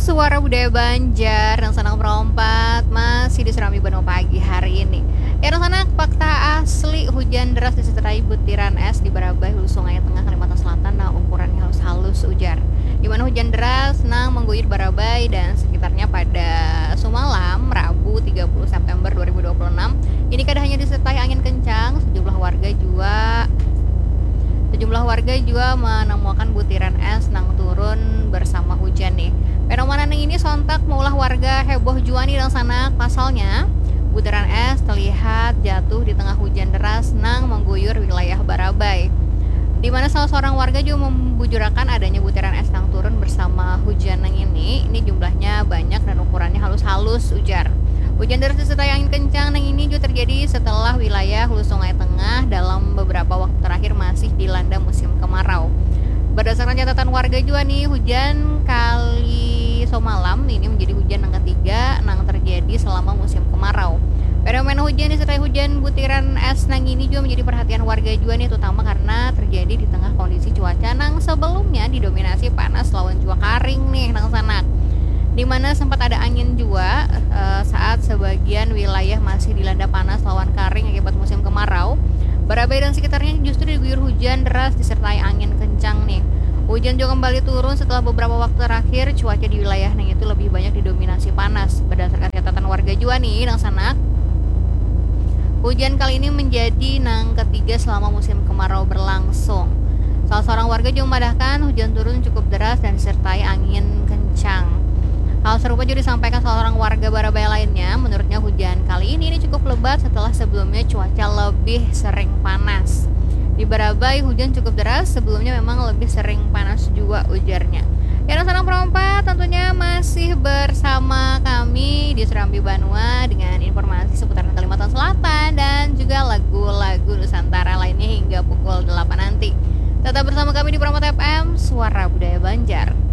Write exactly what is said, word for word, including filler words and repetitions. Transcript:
Suara Budaya Banjar yang senang berlompat masih diserami Bandung pagi hari ini. Ya sana fakta asli, hujan deras disertai butiran es di Barabai, Hulu Sungai Tengah, Kalimantan Selatan. Nah, ukurannya halus-halus ujar. Di mana hujan deras nang mengguyur Barabai dan sekitarnya pada semalam Rabu tiga puluh September dua ribu dua puluh enam. Ini kadang hanya disertai angin kencang. Sejumlah warga juga Sejumlah warga juga menemukan butiran es nang turun bersama hujan nih. Fenomena ini sontak mengulah warga heboh juani dan sana. Pasalnya, butiran es terlihat jatuh di tengah hujan deras nang mengguyur wilayah Barabai. Di mana salah seorang warga juga membujurakan adanya butiran es nang turun bersama hujan nang ini. Ini jumlahnya banyak dan ukurannya halus-halus ujar. Hujan deras disertai angin kencang nang ini juga terjadi setelah wilayah Hulu Sungai Tengah dalam beberapa waktu terakhir masih dilanda musim kemarau. Berdasarkan catatan warga juga nih, hujan kali semalam ini menjadi hujan yang ketiga nang terjadi selama musim kemarau. Fenomena hujan disertai hujan butiran es nang ini juga menjadi perhatian warga juga nih, terutama karena terjadi di tengah kondisi cuaca nang sebelumnya didominasi panas lawan cuaca kering nih nang sana. Di mana sempat ada angin juga e, saat sebagian wilayah masih dilanda panas lawan kering akibat musim kemarau. Barabai dan sekitarnya justru diguyur hujan deras disertai angin kencang nih. Hujan juga kembali turun setelah beberapa waktu terakhir cuaca di wilayah nang itu lebih banyak didominasi panas. Berdasarkan catatan warga juga nih nang sana, hujan kali ini menjadi nang ketiga selama musim kemarau berlangsung. Salah seorang warga juga memadahkan hujan turun cukup deras dan disertai angin kencang. Hal serupa juga disampaikan salah seorang warga Barabai lainnya. Menurutnya hujan kali ini, ini cukup lebat setelah sebelumnya cuaca lebih sering panas. Di Barabai hujan cukup deras, sebelumnya memang lebih sering panas juga ujarnya. Ya, Sarang Perompak tentunya masih bersama kami di Serambi Banua dengan informasi seputar Kalimantan Selatan dan juga lagu-lagu Nusantara lainnya hingga pukul delapan nanti. Tetap bersama kami di Promot F M, Suara Budaya Banjar.